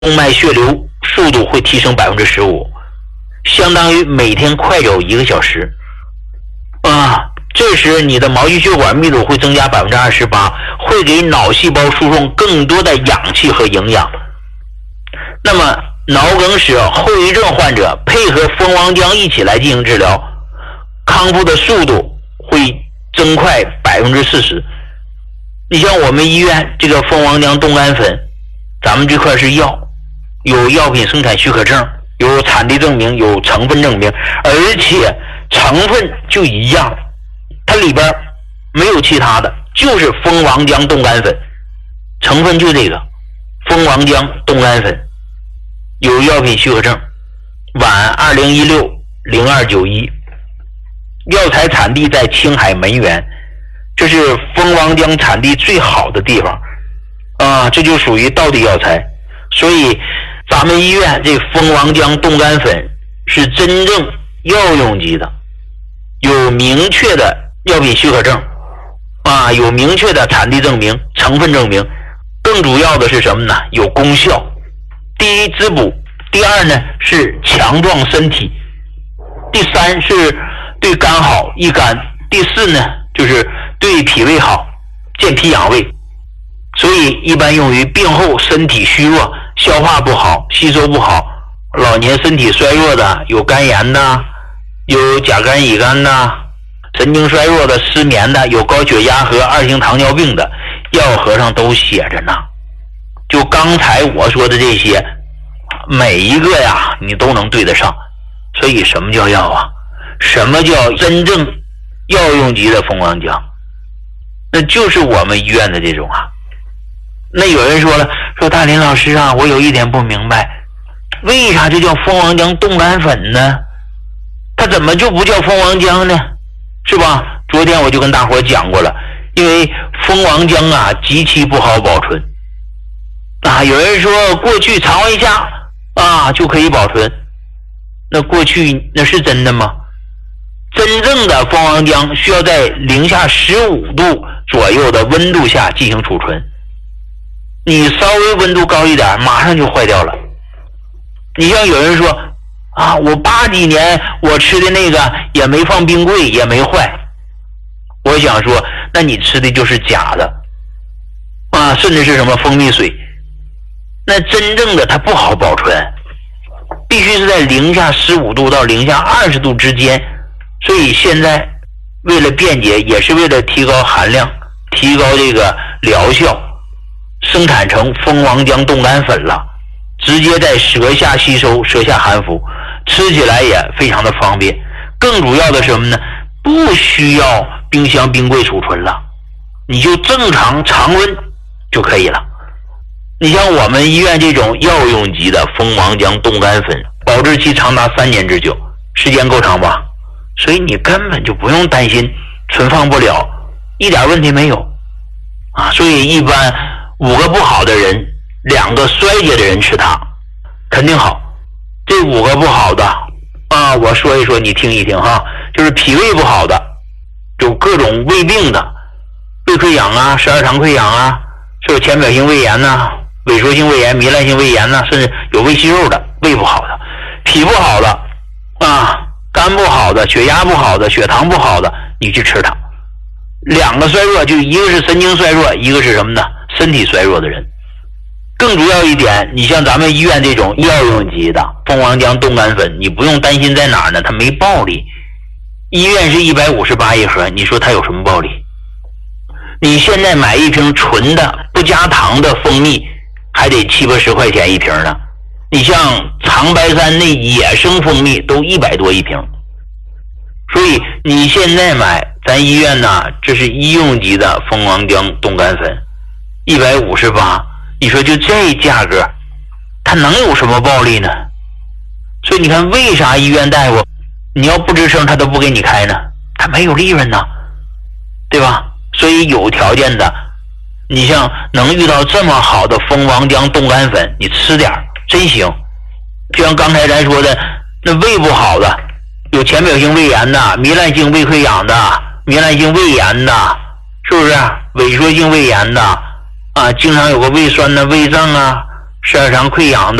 动脉血流速度会提升 15%， 相当于每天快走1个小时这时你的毛细血管密度会增加 28%， 会给脑细胞输送更多的氧气和营养。那么脑梗死后遗症患者配合蜂王浆一起来进行治疗，康复的速度会增快 40%。 你像我们医院这个蜂王浆冻干粉，咱们这块是药，有药品生产许可证，有产地证明，有成分证明，而且成分就一样，它里边没有其他的，就是蜂王浆冻干粉，成分就这个蜂王浆冻干粉，有药品许可证，皖2016-0291，药材产地在青海门源，这是蜂王浆产地最好的地方这就属于道地药材。所以咱们医院这蜂王浆冻干粉是真正药用级的，有明确的药品许可证有明确的产地证明、成分证明，更主要的是什么呢？有功效。第一，滋补；第二呢，是强壮身体；第三是对肝好益肝；第四呢，就是对脾胃好，健脾养胃。所以一般用于病后身体虚弱、消化不好、吸收不好、老年身体衰弱的，有肝炎的，有甲肝乙肝的，神经衰弱的、失眠的，有高血压和2型糖尿病的，药盒上都写着呢。就刚才我说的这些，每一个呀你都能对得上。所以什么叫药啊？什么叫真正药用级的蜂王浆？那就是我们医院的这种那有人说了，说大林老师我有一点不明白，为啥就叫蜂王浆冻干粉呢？它怎么就不叫蜂王浆呢？是吧？昨天我就跟大伙讲过了，因为蜂王浆极其不好保存有人说过去常温下就可以保存，那过去那是真的吗？真正的蜂王浆需要在零下15度左右的温度下进行储存，你稍微温度高一点马上就坏掉了。你像有人说我80几年我吃的那个也没放冰柜也没坏，我想说那你吃的就是假的甚至是什么蜂蜜水，那真正的它不好保存，必须是在零下15度到零下20度之间。所以现在为了便捷，也是为了提高含量，提高这个疗效，生产成蜂王浆冻干粉了，直接在舌下吸收，舌下含服，吃起来也非常的方便。更主要的是什么呢？不需要冰箱冰柜储存了，你就正常常温就可以了。你像我们医院这种药用级的蜂王浆冻干粉，保质期长达3年之久，时间够长吧？所以你根本就不用担心存放不了，一点问题没有所以一般5个不好的人，2个衰竭的人吃它肯定好。这5个不好的我说一说你听一听就是脾胃不好的，有各种胃病的，胃溃疡十二肠溃疡是有浅表性胃炎萎缩性胃炎、糜烂性胃炎甚至有胃息肉的，胃不好的，脾不好的肝不好的，血压不好的，血糖不好的，你去吃它。2个衰弱，就一个是神经衰弱，一个是什么呢？身体衰弱的人。更主要一点，你像咱们医院这种药用级的蜂王浆冻干粉，你不用担心在哪儿呢？它没暴利。医院是158一盒，你说它有什么暴利？你现在买一瓶纯的不加糖的蜂蜜还得70、80块钱一瓶呢。你像长白山那野生蜂蜜都100多一瓶，所以你现在买咱医院这是医用级的蜂王浆冻干粉，158，你说就这价格它能有什么暴利呢？所以你看为啥医院大夫你要不吱声他都不给你开呢？他没有利润呢，对吧？所以有条件的，你像能遇到这么好的蜂王浆冻干粉，你吃点真行。就像刚才咱说的，那胃不好的，有浅表性胃炎的、糜烂性胃溃疡的、糜烂性胃炎的，是不是？萎缩性胃炎的经常有个胃酸胃胀十二肠溃疡